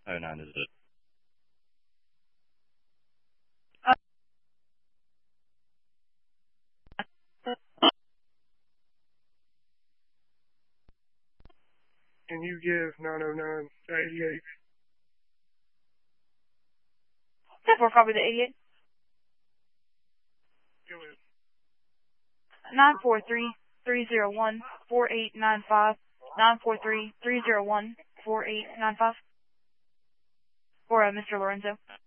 09 is it? Can you give 909 to 88? 10-4, copy the 88. Go ahead. 943-301-4895. 943-301-4895. For Mr. Lorenzo.